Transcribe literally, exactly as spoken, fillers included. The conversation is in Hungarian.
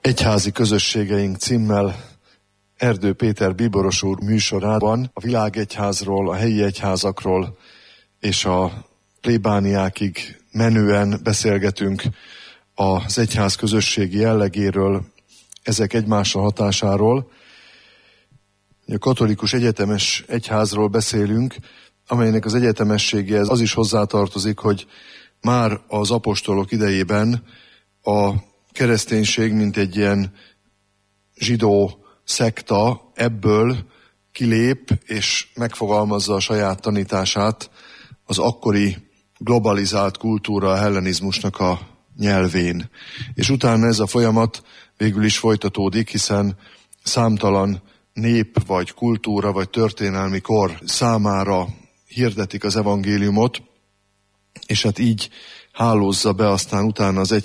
Egyházi közösségeink címmel Erdő Péter bíboros úr műsorában a világegyházról, a helyi egyházakról és a plébániákig menően beszélgetünk az egyház közösségi jellegéről, ezek egymásra hatásáról. A katolikus egyetemes egyházról beszélünk, amelynek az egyetemességéhez az is hozzátartozik, hogy már az apostolok idejében a kereszténység, mint egy ilyen zsidó szekta ebből kilép és megfogalmazza a saját tanítását az akkori globalizált kultúra, a hellenizmusnak a nyelvén. És utána ez a folyamat végül is folytatódik, hiszen számtalan nép, vagy kultúra, vagy történelmi kor számára hirdetik az evangéliumot, és hát így hálózza be aztán utána az egy